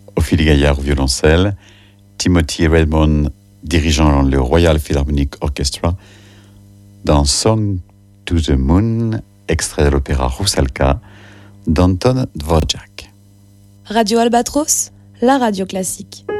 Ophélie Gaillard au violoncelle, Timothy Redmond dirigeant le Royal Philharmonic Orchestra dans Song to the Moon, extrait de l'opéra Rusalka d'Anton Dvořák. Radio Albatros, la radio classique.